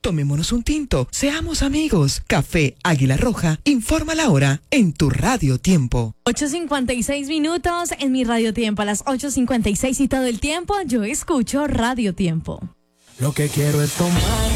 Tomémonos un tinto, seamos amigos. Café Águila Roja, informa la hora en tu Radio Tiempo. 8:56 en mi Radio Tiempo. A las 8:56 y todo el tiempo yo escucho Radio Tiempo. Lo que quiero es tomar